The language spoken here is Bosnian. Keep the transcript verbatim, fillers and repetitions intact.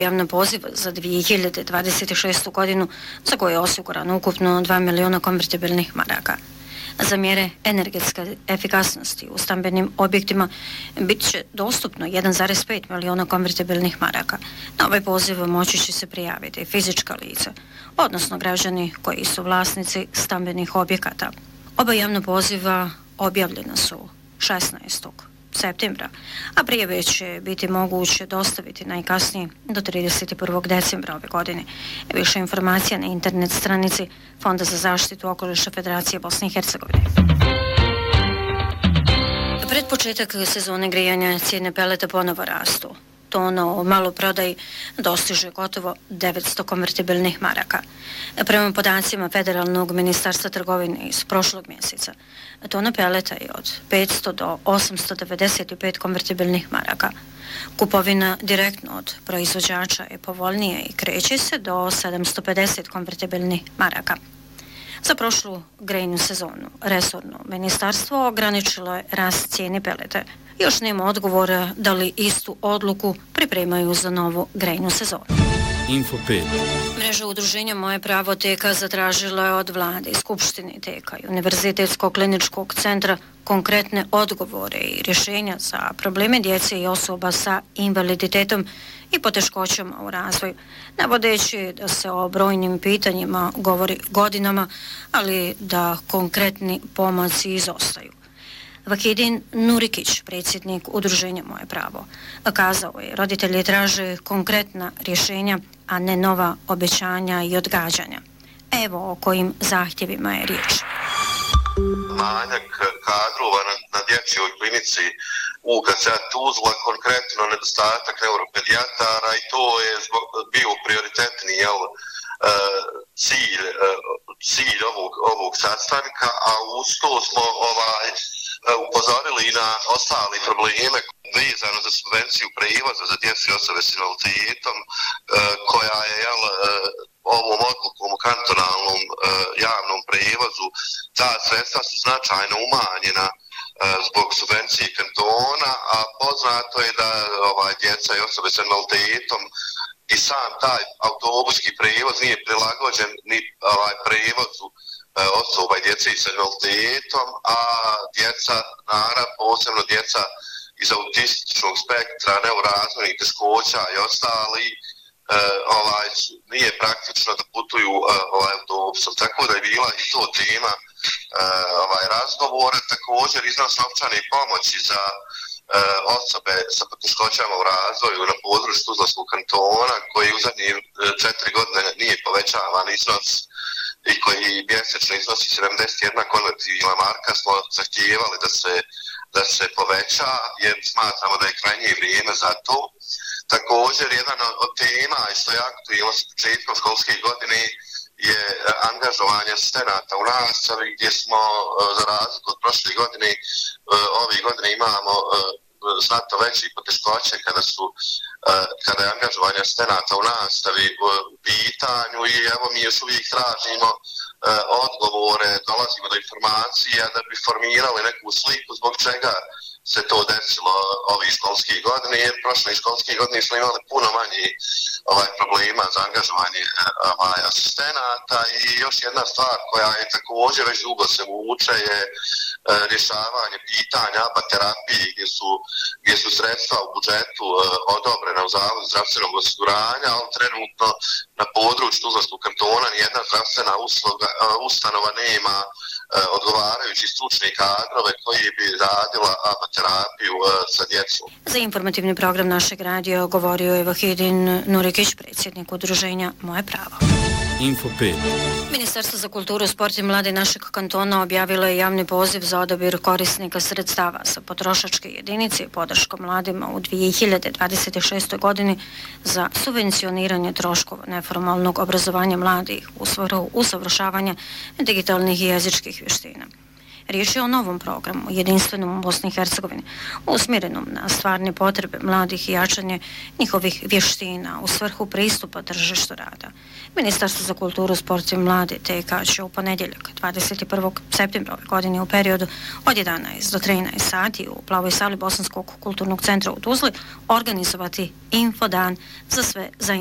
Javni poziv za dvije hiljade dvadeset šestu godinu za koje je osigurano ukupno dva miliona konvertibilnih maraka. Za mjere energetske efikasnosti u stambenim objektima bit će dostupno jedan zarez pet miliona konvertibilnih maraka. Na ovaj poziv moći će se prijaviti fizička lica, odnosno građani koji su vlasnici stambenih objekata. Oba javna poziva objavljena su šesnaestog septembra, a prijave će biti moguće dostaviti najkasnije do trideset prvog decembra ove godine. Više informacija na internet stranici Fonda za zaštitu okoliša Federacije Bosne i Hercegovine. Pred početak sezone grijanja cijene peleta ponovo rastu. Tona u maloprodaji dostiže gotovo devetsto konvertibilnih maraka. Prema podacima Federalnog ministarstva trgovine iz prošlog mjeseca, tona peleta je od petsto do osamsto devedeset pet konvertibilnih maraka. Kupovina direktno od proizvođača je povoljnija i kreće se do sedamsto pedeset konvertibilnih maraka. Za prošlu grejnu sezonu resorno ministarstvo ograničilo je rast cijene pelete. Još nema odgovora da li istu odluku pripremaju za novu grejnu sezonu. Info pet. Mreža udruženja Moje pravo T K zatražila je od vlade, Skupštine T K i Univerzitetskog kliničkog centra konkretne odgovore i rješenja za probleme djece i osoba sa invaliditetom i poteškoćama u razvoju, navodeći da se o brojnim pitanjima govori godinama, ali da konkretni pomaci izostaju. Vahidin Nurikić, predsjednik udruženja Moje pravo, kazao je roditelji traže konkretna rješenja, a ne nova obećanja i odgađanja. Evo o kojim zahtjevima je riječ. Manjak kadrova na, na dječjoj klinici u K C Tuzla, konkretno nedostatak neuropedijatara, i to je zbog, bio prioritetni jel, cilj, cilj ovog, ovog sastanka, a uz to smo ovaj, upozorili i na ostali probleme vezano za subvenciju prevoza za djecu i osobe s invaliditetom, koja je jel, ovom odlukom u kantonalnom javnom prevozu, ta sredstva su značajno umanjena zbog subvencije kantona, a poznato je da ovaj, djeca i osobe s invaliditetom i sam taj autobuski prevoz nije prilagođen ni ovaj, prevozu osoba i djece sa invaliditetom, a djeca, naravno, posebno djeca iz autističnog spektra, neurazvojnih teškoća i ostali, Uh, ovaj, nije praktično da putuju uh, ovaj, autobusom. Tako da je bila i to tema uh, ovaj, razgovora. Također iznos novčane pomoći za uh, osobe sa poteškoćama u razvoju na području Tuzlanskog kantona, koji u zadnje uh, četiri godine nije povećavan iznos i koji mjesečno iznosi sedamdeset jedna konvertibilna marka, smo zahtijevali da se, da se poveća, jer smatramo da je krajnje vrijeme za to. Također, jedan od tema što je aktualno s početkom školske godine je angažovanje asistenata u nastavi, gdje smo za razliku od prošle godine, ove godine imamo znatno veće poteškoće kada su kada je angažovanje asistenata u nastavi u pitanju, i evo mi još uvijek tražimo odgovore, dolazimo do informacija da bi formirali neku sliku zbog čega se to desilo ove školske godine, jer prošle školske godine smo imali puno manje ovaj, problema za angažovanje ovaj, asistenata. I još jedna stvar koja je također već dugo se vuče je e, rješavanje pitanja aba terapije, gdje su, gdje su sredstva u budžetu e, odobrena u Zavodu zdravstvenog osiguranja, ali trenutno na području Tuzlanskog kantona nijedna zdravstvena usluga, e, ustanova nema odgovarajući stručni kadrove koji bi radila aba terapiju sa djecom. Za informativni program našeg radija govorio je Vahidin Nurikić, predsjednik udruženja Moje pravo. Info pet. Ministarstvo za kulturu, sport i mlade našeg kantona objavilo je javni poziv za odabir korisnika sredstava sa potrošačke jedinice podrškom mladima u dvije hiljade dvadeset šestoj godini za subvencioniranje troškova neformalnog obrazovanja mladih u svrhu usavršavanja digitalnih i jezičkih vještina. Riječ je o novom programu, jedinstvenom u Bosni i Hercegovini, usmjerenom na stvarne potrebe mladih i jačanje njihovih vještina u svrhu pristupa tržištu rada. Ministarstvo za kulturu, sport i mlade T K će u ponedjeljak dvadeset prvog septembra ove godine u periodu od jedanaest do trinaest sati u plavoj sali Bosanskog kulturnog centra u Tuzli organizovati infodan za sve zainteresovane